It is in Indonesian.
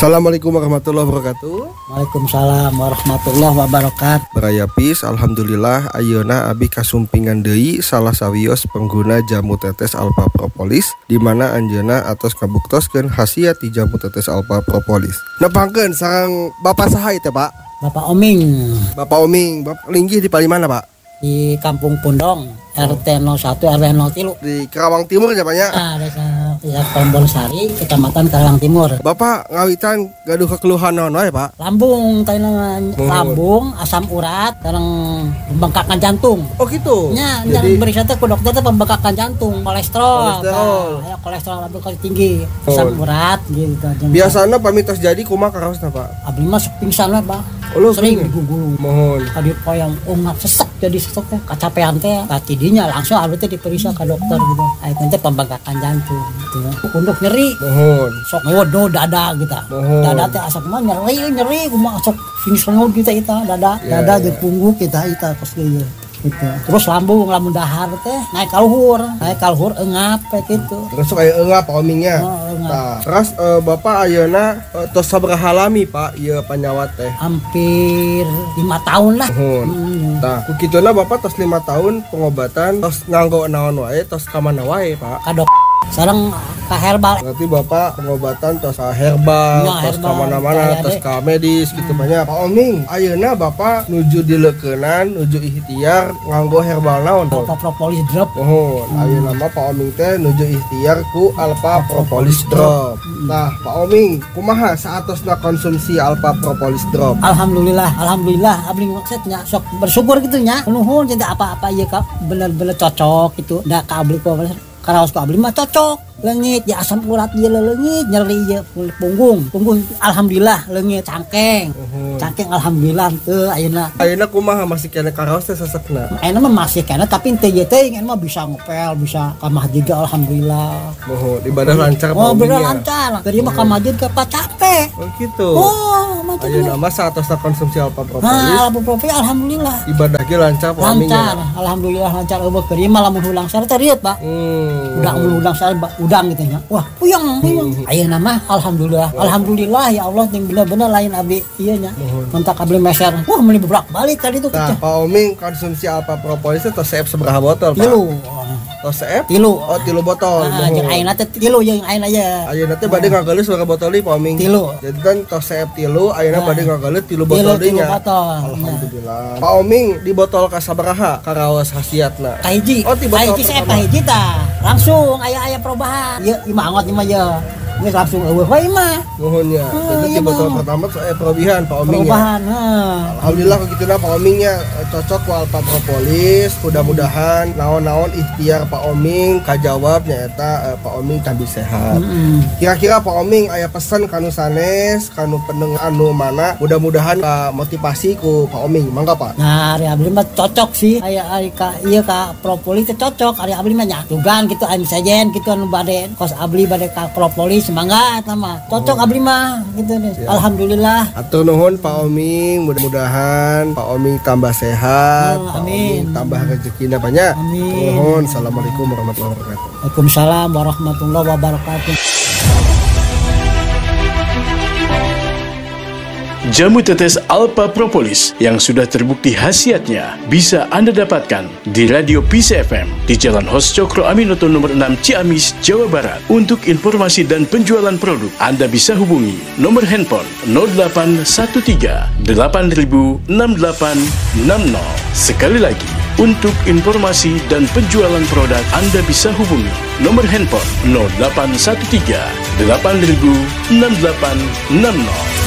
Assalamualaikum warahmatullahi wabarakatuh. Waalaikumsalam warahmatullahi wabarakatuh. Baraya Pis, alhamdulillah ayeuna abi kasumpingan deui salah sawios pengguna jamu tetes alpha propolis di mana anjeunna atos kabuktoskeun khasiat ti jamu tetes alpha propolis. Nepangkeun sareng Bapak saha teh, Pak? Bapak Oming Bapak Oming, Bapak linggih di palimana, Pak? di Kampung Pundong, RT 01 RW 03. Di Karawang Timur ya, Pak ya? Desa Tombol Sari, Kecamatan Karawang Timur. Bapak ngawitan gaduh kekeluhan naon wae, Pak? Lambung, lambung, asam urat, sareng pembengkakan jantung. Oh gitu. Nya, Jadi beri saya ku dokter teh pembengkakan jantung, kolesterol. Ya kolesterol lambung tinggi, asam urat gitu. biasana pamitos jadi kumaha karaosna, Pak? Abdi mah sok pingsan we, Pak. Sering digugulu. Mohon. Kadir koyang umat sesek jadi sesek teh kacapean teh tidinya langsung abdi teh diperiksa ke dokter gitu. Aya teh pembengkakan jantung gitu. Untuk nyeri Mohon. sok ngewodo dada gitu. Mohon. Dada teh asap mah nyeri kumaha sok singseut kita dada jeung punggung kita kos ieu gitu. Terus lambung dahar teh naik ka luhur eungap gitu. Terus kayak enggak Pak Omingnya. Nah, terus Bapak ayeuna tos sabaraha lami Pak ieu panyawat teh? Hampir 5 tahun lah. Nah, ku kituna Bapak tos 5 tahun pengobatan tos nganggo naon wae tos ka mana wae Pak? Kadok sareng ka herbal. Berarti Bapak pengobatan tos herbal, tos ka mana-mana, tos ka medis gitu banyak. Pak Oming, ayeuna Bapak nuju dileukeunnan, nuju ikhtiar nganggo herbal naon? Alpha propolis drop. Ayeuna mah Pak Oming teh nuju ikhtiar ku alpha propolis drop. Nah, Pak Oming, kumaha saatosna konsumsi alpha propolis drop? Alhamdulillah abdi maksudnya sok bersyukur gitu nya. Nuhun cinta apa-apa ieu ka bener-bener cocok gitu. Da ka abdi karaos ka abdi mah cocok. Leungit ya asam urat ieu leungit, nyeri ieu punggung alhamdulillah leungit cangkeng alhamdulillah teu ayeuna kumaha masih kena karaos teh sesekna? Ayeuna mah masih kena tapi teu ieu teh mah bisa ngepel bisa ka masjid alhamdulillah. Mohon ibadah lancar Pak. Oh ibadah lancar tadi mah ka masjid ke capek. Oh gitu. Ayeuna mah saatosna konsumsi alpha propolis. Alpha propolis alhamdulillah ibadah ge lancar Pak Oming. Lancar alhamdulillah lancar eueuh keur ieu mah lamun hulang sare teh riet Pak. Udang sare udang gitu nya. Wah, puyeng. Ayeuna mah alhamdulillah ya Allah yang bener-bener lain abdi ieu nya. Mentak abdi meser. Wah, meuli beblak balik tadi tuh. Nah, Pak Oming konsumsi alpha propolis teh tos sabaraha botol, Pak? 3. Tos 3? Oh, 3 botol. Jeung ayeuna teh 3 jeung ayeuna ya. Ayeuna teh bade ngageuleus berapa botol deui Pak Oming? 3. Jadi kan tos 3 ayeuna bade ngageuleus 3 botol deui nya. Alhamdulillah. Pak Oming di botol ka sabaraha karaos khasiatna? Kahiji. Oh, ti botol kahiji tah. Langsung aya perubahan. Ieu imangot ieu mah ya. Ini langsung eueuh wae mah. Nuhunnya. Jadi di botol pertama perubahan Pak Oming. Perubahan, alhamdulillah kagituna Pak Omingnya cocok ku alpha propolis. Mudah-mudahan naon-naon ikhtiar Pak Oming kajawab nyaeta Pak Oming tambah sehat. Kira-kira Pak Oming aya pesan kanu sanes, kanu pendengar anu mana? Mudah-mudahan motivasi ku Pak Oming. Mangga Pak. Nah, ari abdi mah cocok sih. Aya ka ieu ka propolis teh cocok. Ari abdi mah nya tugan kitu anu sajen kitu anu bade kos abdi bade ka propolis semangat mah cocok abdi mah gitu deh. Alhamdulillah. Atur nuhun Pak Oming, mudah-mudahan Pak Oming tambah sehat, Pak Oming tambah rezekinya banyak. Amin. Nuhun. Assalamualaikum warahmatullahi wabarakatuh. Waalaikumsalam warahmatullahi wabarakatuh. Jamu tetes alpha propolis yang sudah terbukti khasiatnya bisa Anda dapatkan di Radio Pis FM di Jalan Hos Cokro Aminoto nomor 6 Ciamis, Jawa Barat. Untuk informasi dan penjualan produk, Anda bisa hubungi nomor handphone 0813 8000 6860. Sekali lagi, untuk informasi dan penjualan produk, Anda bisa hubungi nomor handphone 0813 8000 6860.